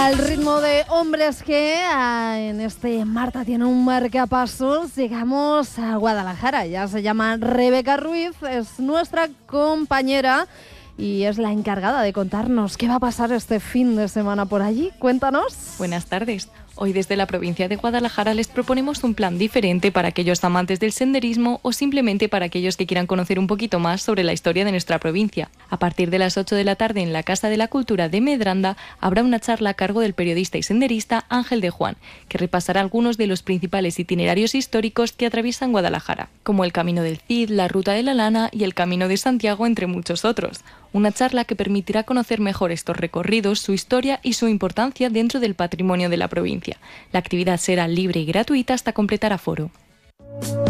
Al ritmo de Hombres G, en este Marta tiene un marcapasos, llegamos a Guadalajara. Ya se llama Rebeca Ruiz, es nuestra compañera y es la encargada de contarnos qué va a pasar este fin de semana por allí. Cuéntanos. Buenas tardes. Hoy desde la provincia de Guadalajara les proponemos un plan diferente para aquellos amantes del senderismo o simplemente para aquellos que quieran conocer un poquito más sobre la historia de nuestra provincia. A partir de las 8 de la tarde en la Casa de la Cultura de Medranda habrá una charla a cargo del periodista y senderista Ángel de Juan, que repasará algunos de los principales itinerarios históricos que atraviesan Guadalajara, como el Camino del Cid, la Ruta de la Lana y el Camino de Santiago, entre muchos otros. Una charla que permitirá conocer mejor estos recorridos, su historia y su importancia dentro del patrimonio de la provincia. La actividad será libre y gratuita hasta completar aforo.